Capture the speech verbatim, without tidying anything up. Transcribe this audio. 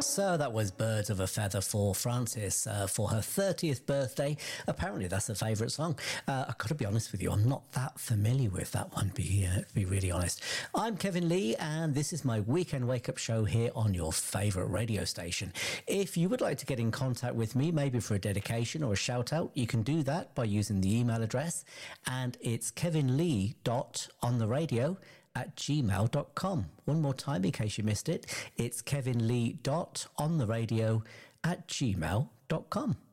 So that was Birds of a Feather for Frances uh, for her thirtieth birthday. Apparently that's her favourite song. Uh, I've got to be honest with you, I'm not that familiar with that one, be, uh, to be really honest. I'm Kevin Lee, and this is my weekend wake-up show here on your favourite radio station. If you would like to get in contact with me, maybe for a dedication or a shout-out, you can do that by using the email address, and it's kevinlee.ontheradio at gmail dot com. One more time in case you missed it. It's kevinlee.ontheradio at gmail dot com.